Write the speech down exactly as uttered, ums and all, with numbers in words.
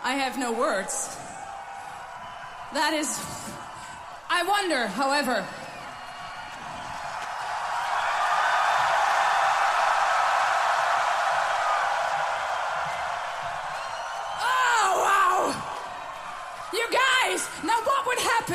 I have no words. That is... I wonder, however,